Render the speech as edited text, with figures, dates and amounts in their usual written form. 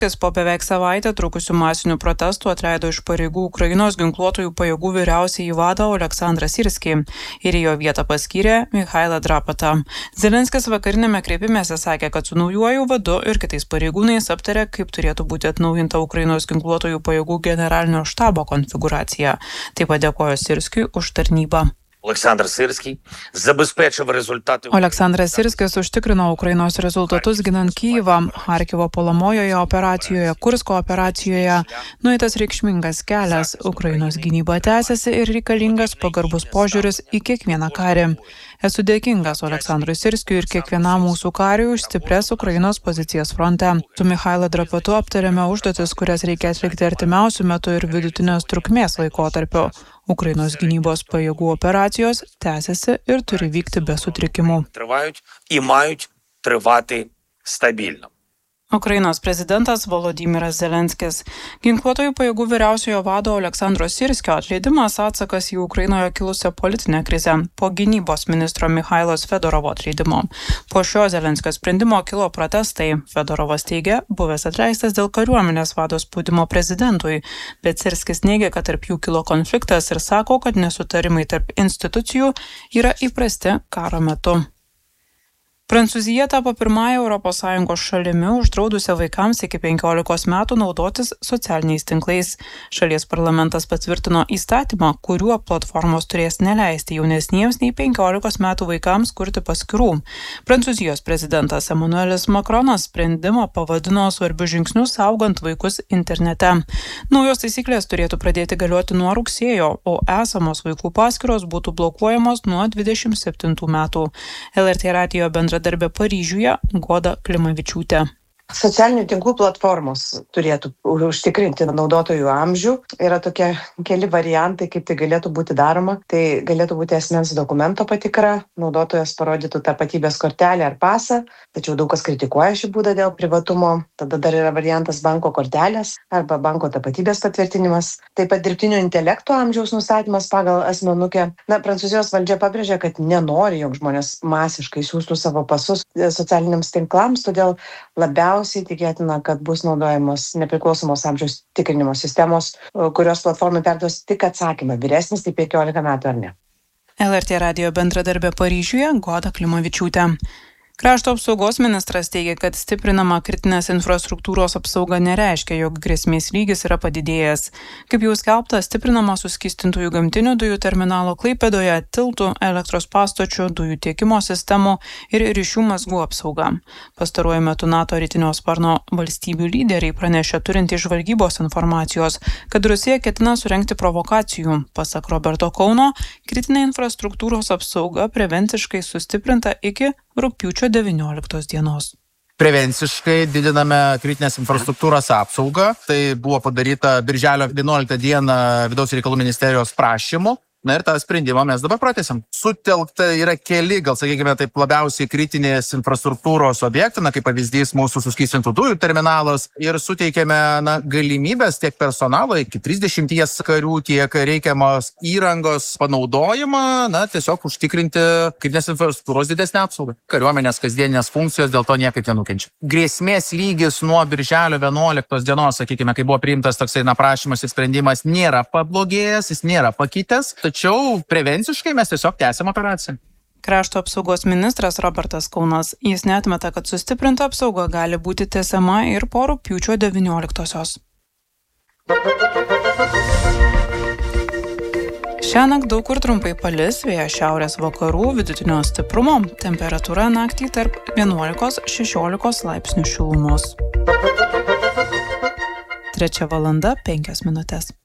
Jis po beveik savaitę trukusių masinių protestų atleido iš pareigų Ukrainos ginkluotojų pajėgų vyriausiąjį vadą Oleksandrą Sirskį ir į jo vietą paskyrė Michailą Drapatą. Zelenskis vakarinėme kreipimėse sakė, kad su naujuoju vadu ir kitais pareigūnais aptarė, kaip turėtų būti atnaujinta Ukrainos ginkluotojų pajėgų generalinio štabo konfiguracija. Taip pat dėkojo Sirskiui už tarnybą. Oleksandras Sirskis užtikrino Ukrainos rezultatus ginant Kyjivą, Charkivo puolamojoje operacijoje, Kursko operacijoje. Nueitas reikšmingas kelias, Ukrainos gynyba tęsiasi ir reikalingas pagarbus požiūris į kiekvieną karį. Esu dėkingas Oleksandrui Sirskiui ir kiekvienam mūsų kariui už stiprias Ukrainos pozicijas fronte. Su Michailu Drapatu aptarėme užduotis, kurias reikia atlikti artimiausių metų ir vidutinės trukmės laikotarpiu. Ukrainos gynybos pajėgų operacijos tęsiasi ir turi vykti be sutrikimų. Ukrainos prezidentas Volodymyras Zelenskis. Ginkluotojų pajėgų vyriausiojo vado Oleksandro Sirskio atleidimas atsakas į Ukrainoje kilusią politinę krizę po gynybos ministro Michailo Fedorovo atleidimo. Po šio Zelenskio sprendimo kilo protestai. Fedorovas teigia, buvęs atleistas dėl kariuomenės vado spaudimo prezidentui, bet Sirskis neigia, kad tarp jų kilo konfliktas ir sako, kad nesutarimai tarp institucijų yra įprasti karo metu. Prancūzija tapo pirmąją ES šalimi uždraudusią vaikams iki 15 metų naudotis socialiniais tinklais. Šalies parlamentas patvirtino įstatymą, kuriuo platformos turės neleisti jaunesniems nei 15 metų vaikams kurti paskyrų. Prancūzijos prezidentas Emmanuelis Macronas sprendimą pavadino svarbiu žingsniu saugant vaikus internete. Naujos taisyklės turėtų pradėti galioti nuo rugsėjo, o esamos vaikų paskyros būtų blokuojamos nuo 27 metų. LRT radijo bendradarbė Paryžiuje Goda Klimavičiūtė. Socialinių tinklų platformos turėtų užtikrinti naudotojų amžių. Yra tokie keli variantai, kaip tai galėtų būti daroma. Tai galėtų būti asmens dokumento patikra, naudotojas parodytų tapatybės kortelę ar pasą, tačiau daug kas kritikuoja šį būdą dėl privatumo. Tada dar yra variantas banko kortelės arba banko tapatybės patvirtinimas. Taip pat dirbtinio intelekto amžiaus nustatymas pagal asmenukę. Prancūzijos valdžia pabrėžia, kad nenori, jog žmonės masiškai siųstų savo pasus socialiniams tinklams, todėl labiausiai tikėtina, kad bus naudojamos nepriklausomos amžiaus tikrinimo sistemos, kurios platformai perduos tik atsakymą, vyresnis tai 15 metų ar ne. LRT radijo bendradarbė Paryžiuje Goda Klimavičiūtė. Krašto apsaugos ministras teigia, kad stiprinama kritinės infrastruktūros apsauga nereiškia, jog grėsmės lygis yra padidėjęs. Kaip jau skelbta, stiprinama suskystintųjų gamtinių dujų terminalo Klaipėdoje, tiltų, elektros pastočių, dujų tiekimo sistemų ir ryšių mazgų apsauga. Pastaruoju metu NATO rytinio sparno valstybių lyderiai pranešė turinti žvalgybos informacijos, kad Rusija ketina surengti provokacijų. Pasak Roberto Kauno, kritinė infrastruktūros apsauga prevenciškai sustiprinta iki rugpjūčio 19 dienos. Prevenciškai didiname kritinės infrastruktūros apsaugą. Tai buvo padaryta birželio 11 dieną Vidaus reikalų ministerijos prašymu. Na ir tą sprendimą mes dabar pratęsim. Sutelkta yra keli, gal sakykime, taip labiausiai kritinės infrastruktūros objektai, kaip pavyzdys mūsų suskystintų dujų terminalas, ir suteikėme galimybės tiek personalo iki 30 karių, tiek reikiamos įrangos panaudojimą, tiesiog užtikrinti kritinės infrastruktūros didesnę apsaugą. Kariuomenės kasdieninės funkcijos dėl to niekaip nenukenčia. Grėsmės lygis nuo birželio 11 dienos, sakykime, kai buvo priimtas toksai prašymas ir sprendimas, nėra pablogėjęs, jis nėra pakitęs. Tačiau prevenciškai mes tiesiog tęsiam operaciją. Krašto apsaugos ministras Robertas Kaunas. Jis neatmeta, kad sustiprinta apsauga gali būti tęsiama ir po rugpjūčio 19-osios. Šiąnakt daug kur trumpai palis, vėjas šiaurės vakarų, vidutinio stiprumo, temperatūra naktį tarp 11–16 laipsnių šilumos. 3:05.